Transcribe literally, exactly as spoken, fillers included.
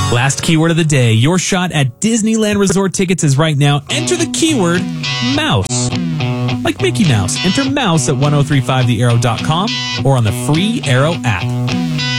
Last keyword of the day. Your shot at Disneyland Resort tickets is right now. Enter the keyword mouse. Like Mickey Mouse. Enter mouse at ten thirty-five the arrow dot com or on the free Arrow app.